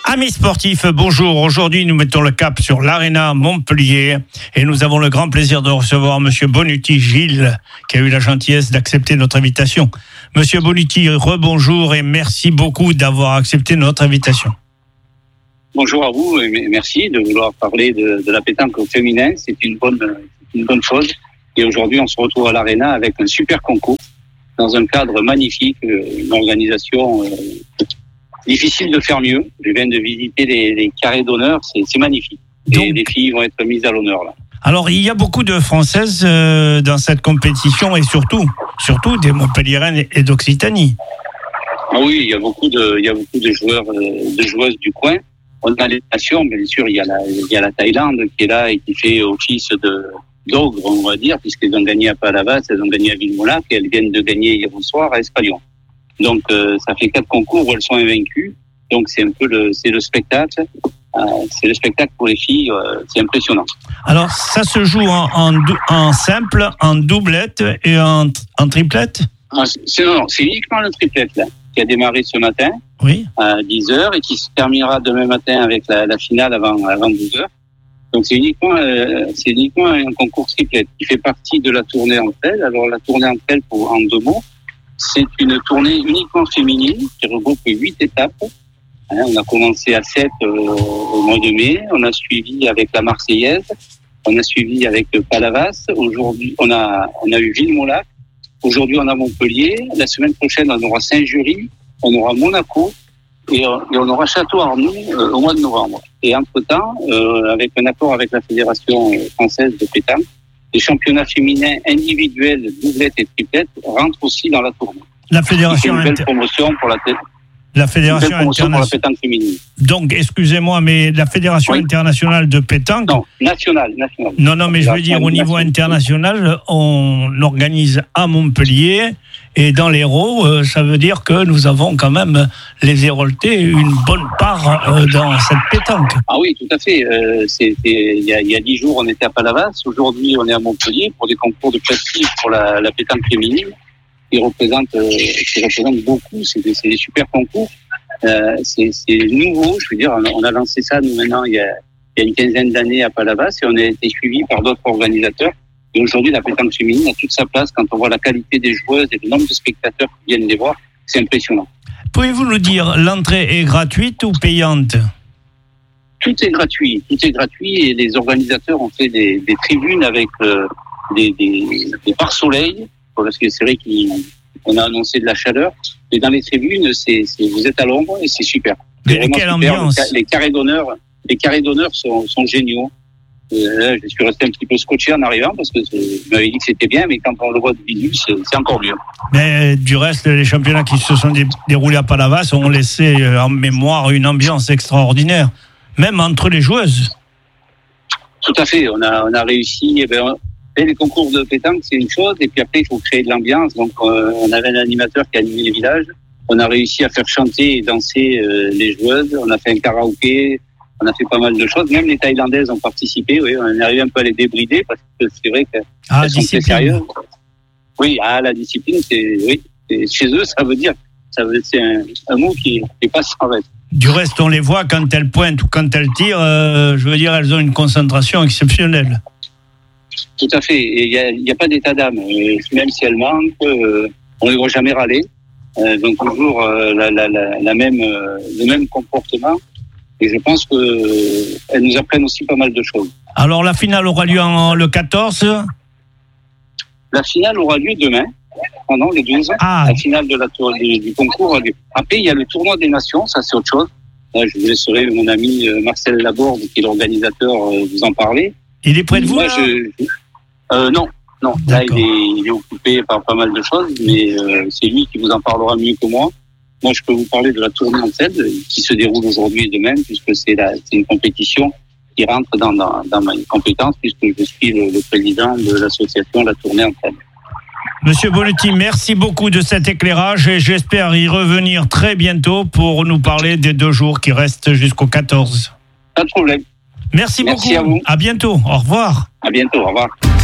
Amis sportifs, bonjour. Aujourd'hui, nous mettons le cap sur l'Arena Montpellier et nous avons le grand plaisir de recevoir Monsieur Bonucci Gilles, qui a eu la gentillesse d'accepter notre invitation. Monsieur Bonucci, rebonjour et merci beaucoup d'avoir accepté notre invitation. Bonjour à vous et merci de vouloir parler de la pétanque au féminin. C'est une bonne chose. Et aujourd'hui, on se retrouve à l'Arena avec un super concours dans un cadre magnifique, une organisation difficile de faire mieux. Je viens de visiter les carrés d'honneur, c'est magnifique. Et les filles vont être mises à l'honneur là. Alors, il y a beaucoup de Françaises dans cette compétition et surtout des Montpelliéraines et d'Occitanie. Ah oui, il y a beaucoup de joueurs, de joueuses du coin. On a les nations, bien sûr, il y a la Thaïlande qui est là et qui fait office d'ogre, on va dire, puisqu'elles ont gagné à Palavas, elles ont gagné à Villemolac et elles viennent de gagner hier soir à Espalion. Donc, ça fait 4 concours où elles sont invaincues. Donc, c'est le spectacle. C'est le spectacle pour les filles. C'est impressionnant. Alors, ça se joue en simple, en doublette et en triplette? C'est uniquement le triplette, là, qui a démarré ce matin. Oui. À 10h et qui se terminera demain matin avec la finale avant 12h. Donc, c'est uniquement un concours triplette qui fait partie de la tournée entre elles. Alors, la tournée entre elles, en 2 mots, c'est une tournée uniquement féminine qui regroupe 8 étapes. On a commencé à 7 au mois de mai. On a suivi avec la Marseillaise. On a suivi avec Palavas. Aujourd'hui, on a eu Villemolac. Aujourd'hui, on a Montpellier. La semaine prochaine, on aura Saint-Jury. On aura Monaco. Et on aura Château-Arnoux au mois de novembre. Et entre-temps, avec un accord avec la Fédération française de pétanque, les championnats féminins individuels, doublette et triplette rentrent aussi dans la tournée. La fédération une belle promotion pour la fédération internationale pour la pétanque féminine. Donc, excusez-moi, mais la fédération internationale de pétanque. Non, nationale. Non, mais je veux dire au niveau international, on organise à Montpellier et dans l'Hérault, ça veut dire que nous avons quand même les Héroltais une bonne part dans cette pétanque. Ah oui, tout à fait. Il y a 10 jours, on était à Palavas. Aujourd'hui, on est à Montpellier pour des concours de prestige pour la pétanque féminine. Qui représente beaucoup, c'est des super concours. C'est nouveau, je veux dire, on a lancé ça nous maintenant il y a une quinzaine d'années à Palavas et on a été suivi par d'autres organisateurs. Et aujourd'hui, la pétanque féminine a toute sa place quand on voit la qualité des joueuses et le nombre de spectateurs qui viennent les voir, c'est impressionnant. Pouvez-vous nous dire, l'entrée est gratuite ou payante? Tout est gratuit et les organisateurs ont fait des tribunes avec des pare-soleils. Parce que c'est vrai qu'on a annoncé de la chaleur, mais dans les tribunes, vous êtes à l'ombre et c'est super. Mais quelle ambiance! Les carrés d'honneur sont géniaux. Je suis resté un petit peu scotché en arrivant parce que je m'avais dit que c'était bien, mais quand on le voit de visu, c'est encore mieux. Mais du reste, les championnats qui se sont déroulés à Palavas ont laissé en mémoire une ambiance extraordinaire, même entre les joueuses. Tout à fait. On a réussi. Les concours de pétanque, c'est une chose, et puis après, il faut créer de l'ambiance. Donc, on avait un animateur qui a animé les villages. On a réussi à faire chanter et danser les joueuses. On a fait un karaoké. On a fait pas mal de choses. Même les Thaïlandaises ont participé. Oui, on est arrivé un peu à les débrider parce que c'est vrai qu'elles sont très sérieuses. Oui, la discipline, chez eux, c'est un mot qui est pas sans reste. Du reste, on les voit quand elles pointent ou quand elles tirent. Je veux dire, elles ont une concentration exceptionnelle. Tout à fait. Il n'y a pas d'état d'âme. Même si elles manquent, on ne les voit jamais râler. Donc toujours le même comportement. Et je pense qu'elles nous apprennent aussi pas mal de choses. Alors la finale aura lieu le 14 ? La finale aura lieu demain, pendant le 12. La finale du concours aura lieu. Après, il y a le tournoi des nations, ça c'est autre chose. Là, je vous laisserai mon ami Marcel Laborde, qui est l'organisateur, vous en parler. Il est près de vous, là ? Non. Là, il est occupé par pas mal de choses, mais c'est lui qui vous en parlera mieux que moi. Moi, je peux vous parler de la tournée en tête qui se déroule aujourd'hui et demain, puisque c'est une compétition qui rentre dans ma compétence, puisque je suis le président de l'association La Tournée en tête. Monsieur Bonucci, merci beaucoup de cet éclairage et j'espère y revenir très bientôt pour nous parler des 2 jours qui restent jusqu'au 14. Pas de problème. Merci beaucoup. À vous. À bientôt. Au revoir. À bientôt. Au revoir.